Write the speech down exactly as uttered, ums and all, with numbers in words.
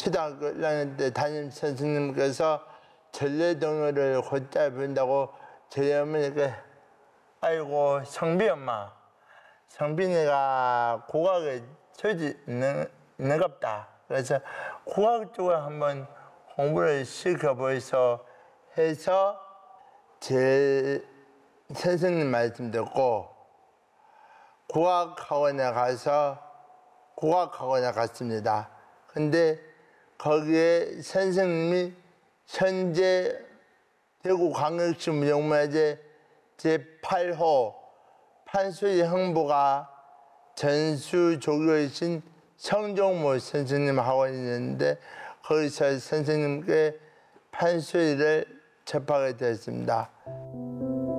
초등학교 일 학년 때 담임 선생님께서 전래동요를 곧잘 부른다고 저희 어머니가 아이고 성비 엄마 성빈이가 국악에 소질이 있는, 있는갑다. 그래서 국악 쪽을 한번 공부를 시켜보이소 해서 제 선생님 말씀 듣고 국악학원에 가서 국악학원에 갔습니다. 근데 거기에 선생님이 현재 대구광역시 무형문화재 제팔 호 판소리 흥부가 전수조교이신 성종모 선생님 학원이 있는데 거기서 선생님께 판소리를 접하게 되었습니다.